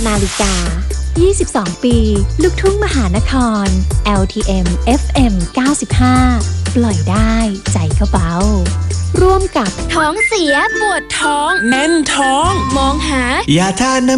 นาฬิกา22 ปี ลูกทุ่งมหานคร LTM FM 95 ปล่อยได้ใจเขาเบาร่วมกับท้องเสียปวดท้องแน่นท้องมองหายาทาน